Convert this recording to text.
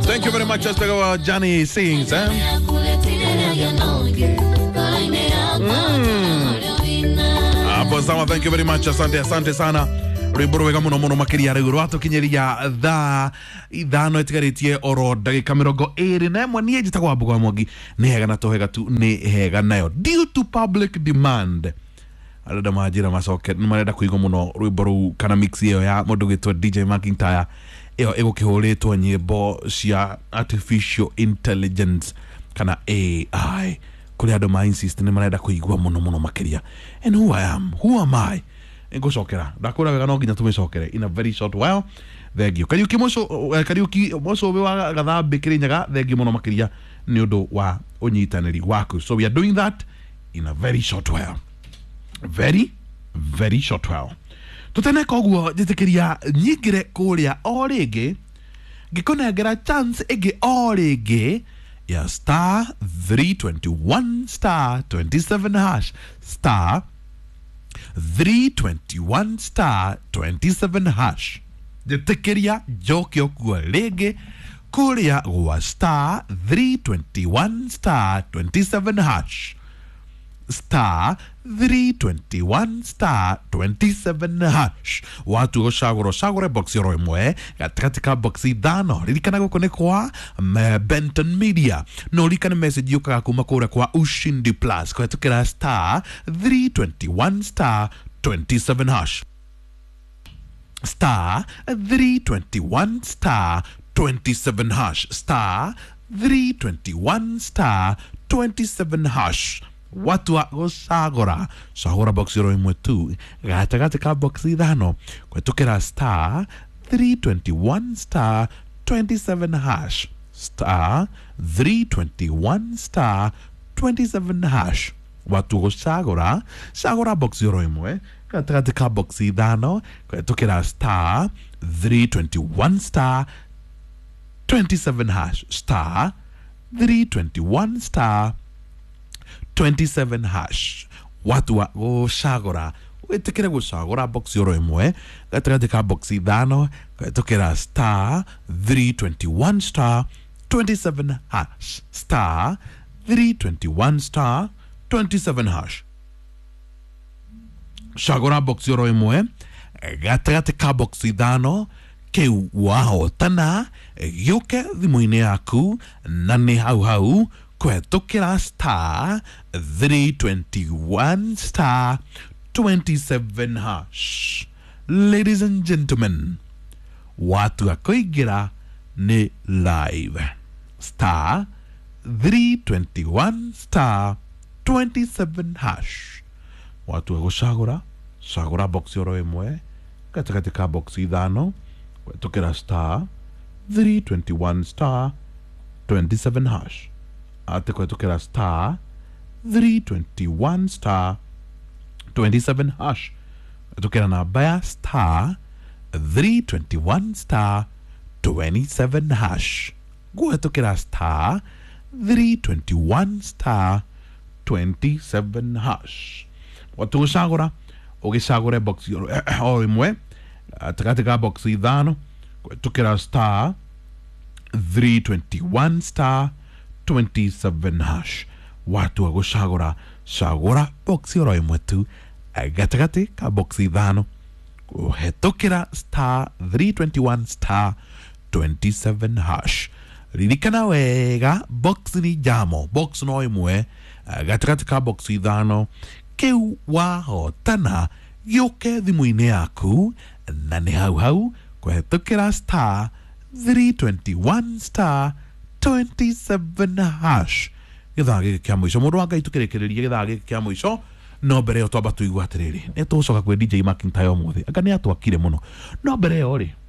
Thank you very much, Mr. Johnny Sings. Hapo sawa, thank you very much. Asante sana. Rwimbo rwega muno makiria riu rwatukinyeria ithano itigarĩtie oro ndagĩka 21 nie njitagwo Mbuga Mwangi nĩ hega na tohega tu nĩ hega nayo due to public demand arenda majira macoke nĩ marenda kũigua muno rwimbo rũu kana mix ĩyo ya mũndũ gĩtwa DJ McIntyre ĩyo ĩgũkĩhũrĩtwo nyĩmbo cia artificial intelligence kana AI kũrĩ andũ ma insist nĩ marenda kũigua muno makiria. And who am I? Ngocokera ndakura wega no nginya tumicokere in a very short while. Thank you Kariuki moco we wa gathambi Kirinyaga, thank you muno makiria ni undu wa unyitaniri waku. So we are doing that in a very short while, very short while. Tutene koguo njitikiria nyingire kuria o ringi ngikunengera chance igi o ringi ya star 321 star 27 hash star 321 star 27 hash. Njitikiria njoke okuo ringi kuria gwa star 321 star 27 hash star 321 star 27 hash. Watu gocagũra box yoro imwe gatagatĩ ka box ithano. Ririkana gũkũ nĩ kwa Benton Media. No ririkana message yukaga kuma kũrĩa kwa Ushindi Plus kũhetũkĩra star 321 star 27 hash star 321 star 27 hash star 321 star 27 hash. Watu wa gocagũra box yoro imwe tu gatagatĩ ka box ithano kũhetũkĩra star 321 star 27 hash star 321 star 27 hash. Watu gocagũra box yoro imwe gatagatĩ ka box ithano kũhetũkĩra star 321 star 27 hash star 321 star 27 hash. Watu wa gocagũra witikire gocagũra box yoro imwe gatagatĩ ka box ithano kũhetũkĩra star 321 star 27 hash star 321 star 27 hash. Cagũra box yoro imwe gatagatĩ ka box ithano kĩu wahotana gĩũke thimũ-inĩ yaku na nĩ hau kũhetũkĩra star 321 star 27 hash. Ladies and gentlemen, watu akũingĩra nĩ live star 321 star 27 hash. Watu agũcagũra box yoro imwe gatagatĩ ka box ithano kũhetũkĩra star 321 star 27 hash. Ate kũhetũkĩra star 321 star 27 hash kũhetũkĩra namba ya star 321 star 27 hash. Kũhetũkĩra star 321 star 27 hash. Watu ũgĩcagũre box o imwe gatagatĩ ka box ithano kũhetũkĩra star 321 star 27 hash. Watu agũcagũra box yoro imwe tu gatagatĩ ka box ithano kũhetũkĩra star 321 star 27 hash. Ririkana wega box ni jamo box no imwe gatagatĩ ka box ithano kĩu wahotana gĩũke thimũ-inĩ yaku na nĩ hau kũhetũkĩra star 321 star 27 hash. Gĩthaa gĩkĩ kĩa mũico mũndũ wa Ngai tũkĩrĩkĩrĩria gĩthaa gĩkĩ kĩa mũico no mbere ĩyo twamba tũigua atĩrĩrĩ nĩ tũgũcoka kwĩ DJ McIntyre ũmũthĩ anga nĩ atwakire mũno no mbere ĩyo rĩ